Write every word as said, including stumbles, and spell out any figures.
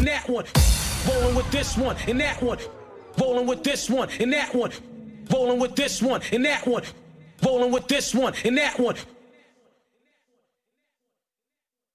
and that one. Rolling with this one and that one. Rolling with this one and that one. Rolling with this one and that one. Rolling with this one and that one.